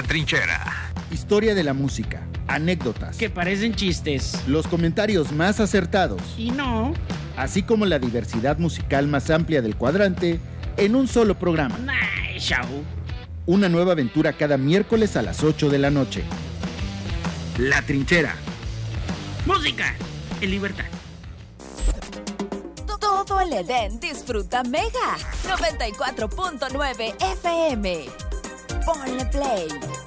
Trinchera. Historia de la música, anécdotas que parecen chistes, los comentarios más acertados y no, así como la diversidad musical más amplia del cuadrante en un solo programa. Nice show. Una nueva aventura cada miércoles a las 8 de la noche. La Trinchera. Música en libertad. Todo el Edén disfruta Mega 94.9 FM. Ponle play.